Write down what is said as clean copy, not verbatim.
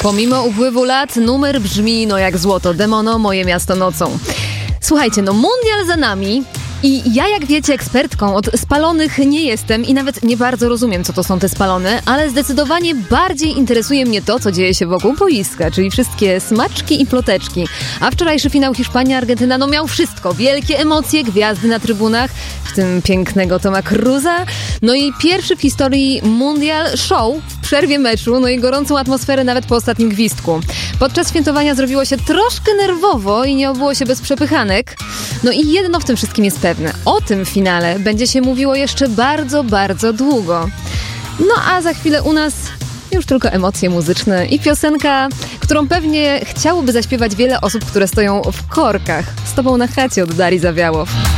Pomimo upływu lat numer brzmi jak złoto. Demono, moje miasto nocą. Słuchajcie, mundial za nami. I ja, jak wiecie, ekspertką od spalonych nie jestem i nawet nie bardzo rozumiem, co to są te spalone, ale zdecydowanie bardziej interesuje mnie to, co dzieje się wokół boiska, czyli wszystkie smaczki i ploteczki. A wczorajszy finał Hiszpania-Argentyna miał wszystko. Wielkie emocje, gwiazdy na trybunach, w tym pięknego Toma Cruza. I pierwszy w historii mundial show w przerwie meczu, i gorącą atmosferę nawet po ostatnim gwizdku. Podczas świętowania zrobiło się troszkę nerwowo i nie obyło się bez przepychanek. I jedno w tym wszystkim jest pewne. O tym finale będzie się mówiło jeszcze bardzo, bardzo długo. A za chwilę u nas już tylko emocje muzyczne i piosenka, którą pewnie chciałoby zaśpiewać wiele osób, które stoją w korkach. Z tobą na chacie od Darii Zawiałow.